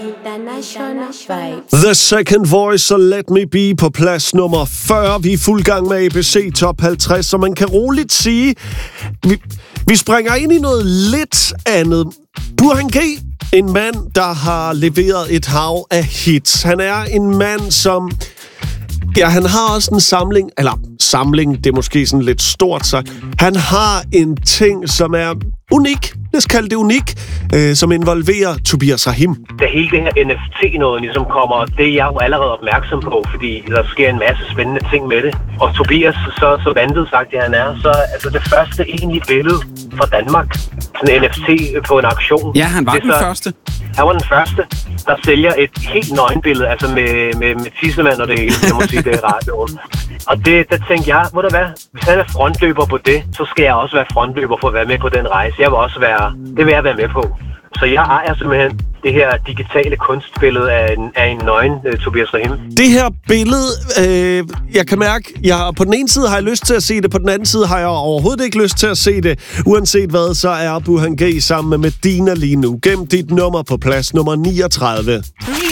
International vibes. The Second Voice og Let Me Be på plads nummer 40. Vi er fuld gang med ABC Top 50, så man kan roligt sige, vi springer ind i noget lidt andet. Burhan G, en mand, der har leveret et hav af hits. Han er en mand, som... Ja, han har også en samling, det er måske sådan lidt stort sagt. Han har en ting, som er unik. Lad os kalde det unik, som involverer Tobias Rahim. Da hele det her NFT-noget ligesom kommer, det er jeg jo allerede opmærksom på, fordi der sker en masse spændende ting med det. Og Tobias, så vanvittigt sagt det han er, så altså det første egentlige billede fra Danmark, sådan en NFT på en auktion. Ja, han var den første. Han var den første, der sælger et helt nøgenbillede, altså med tissemand og det hele, jeg må sige, det er radioen. Og der tænkte jeg, hvor der hvad? Hvis han er frontløber på det, så skal jeg også være frontløber for at være med på den rejse. Jeg vil også det vil jeg være med på. Så jeg ejer simpelthen det her digitale kunstbillede af en nøgen Tobias Rahim. Det her billede, jeg kan mærke, på den ene side har jeg lyst til at se det, på den anden side har jeg overhovedet ikke lyst til at se det. Uanset hvad, så er Burhan G sammen med Medina lige nu. Gem dit nummer på plads nummer 39.